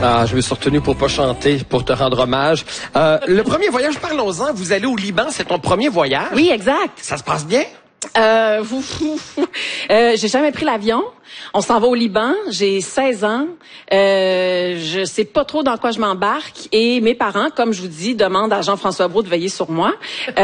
Ah, je me suis retenu pour pas chanter, pour te rendre hommage. Le premier voyage, parlons-en. Vous allez au Liban, c'est ton premier voyage? Oui, exact. Ça se passe bien? J'ai jamais pris l'avion. On s'en va au Liban. J'ai 16 ans. Je sais pas trop dans quoi je m'embarque. Et mes parents, comme je vous dis, demandent à Jean-François Brault de veiller sur moi.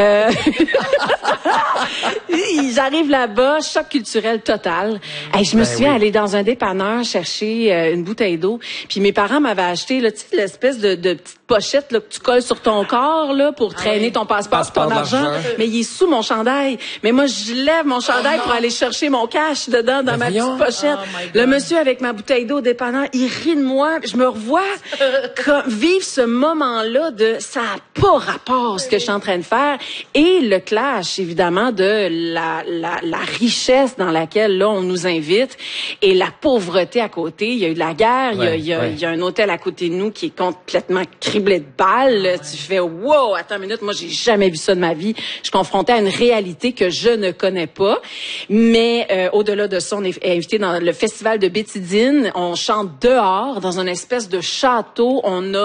J'arrive là-bas, choc culturel total. Hey, je me souviens aller dans un dépanneur chercher une bouteille d'eau. Puis mes parents m'avaient acheté là, tu sais, l'espèce de petite pochette là, que tu colles sur ton corps là, pour traîner ton passeport, ton argent. Mais il est sous mon chandail. Mais moi, je lève mon chandail pour aller chercher mon cash dedans dans ma petite pochette. Le monsieur avec ma bouteille d'eau au dépanneur, il rit de moi. Je me revois vivre ce moment-là de ça n'a pas rapport ce que je suis en train de faire. Et le clash, évidemment, de la richesse dans laquelle là on nous invite et la pauvreté à côté. Il y a eu de la guerre, il y a un hôtel à côté de nous qui est complètement criblé de balles. Tu fais wow, attends une minute, moi j'ai jamais vu ça de ma vie. Je suis confrontée à une réalité que je ne connais pas. Mais au-delà de ça, on est invité dans le festival de Bétidine. On chante dehors dans une espèce de château.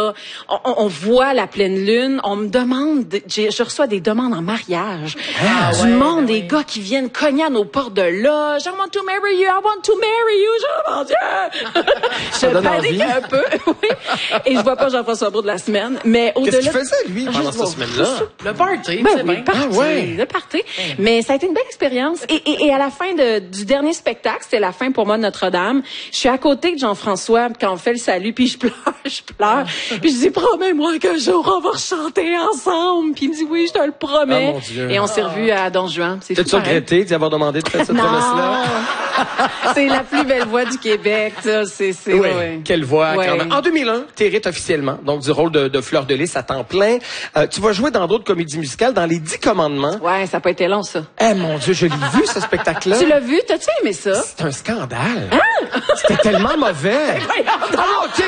On voit la pleine lune. On me demande, je reçois des demandes en mariage. Du monde, des gars qui viennent cogner à nos portes de loge. I want to marry you, I want to marry you. Oh mon Dieu! Je panique un peu. Oui. Et je vois pas Jean-François Brault de la semaine. Mais au-delà. Qu'est-ce qu'il faisait, lui, pendant cette semaine-là? Le party, ben, c'est oui, bien. party, le party. Mais ça a été une belle expérience. Et à la fin du dernier spectacle, c'était la fin pour moi de Notre-Dame. Je suis à côté de Jean-François quand on fait le salut, puis je pleure. Puis je dis, promets-moi qu'un jour on va rechanter ensemble. Puis il me dit, oui, je te le promets. Oh, mon Dieu. Et on s'est revus à Don Juan. C'est T'as-tu regretté d'y avoir demandé de faire cette promesse-là? C'est la plus belle voix du Québec, ça. C'est Oui, ouais. quelle voix, Ouais. quand même. En 2001, t'hérites officiellement, donc du rôle de Fleur de Lys à temps plein. Tu vas jouer dans d'autres comédies musicales, dans Les 10 Commandements. Ouais, ça n'a pas été long, ça. Eh, mon Dieu, je l'ai vu, ce spectacle-là. Tu l'as vu? T'as-tu aimé ça? C'est un scandale. C'était tellement mauvais. Ah, OK.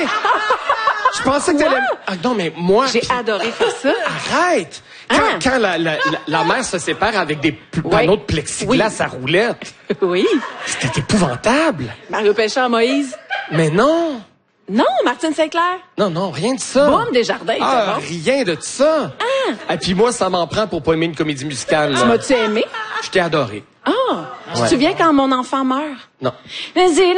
Je pensais que t'allais... Ah, non, mais moi... J'ai adoré faire ça. Arrête! Quand la mère se sépare avec des panneaux de plexiglas à roulettes, Oui. c'était épouvable. Mario Péchard, Moïse. Mais non! Non, Martine Saint-Clair. Non, rien de ça. Boum, Desjardins, Ah, c'est bon. rien de ça. Et puis moi, ça m'en prend pour pas aimer une comédie musicale. Tu m'as-tu aimé? Je t'ai adoré. Ah! Tu te souviens quand mon enfant meurt? Non. Mais c'est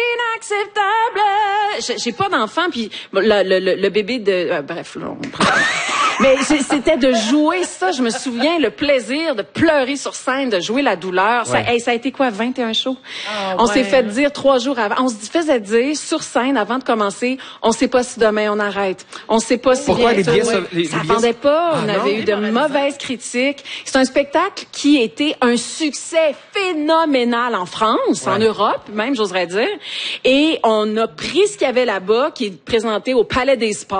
inacceptable. J'ai pas d'enfant, puis le bébé de... bref, là, mais c'était de jouer ça. Je me souviens, le plaisir de pleurer sur scène, de jouer la douleur. Ça a été quoi, 21 shows? On s'est fait dire 3 jours avant. On se faisait dire sur scène, avant de commencer, on sait pas si demain on arrête. On sait pas si... Pourquoi les billets... Ça vendait pas. On avait eu de mauvaises critiques. C'est un spectacle qui était un succès phénoménal en France, en Europe, même, j'oserais dire. Et on a pris ce qu'il y avait là-bas, qui est présenté au Palais des Sports.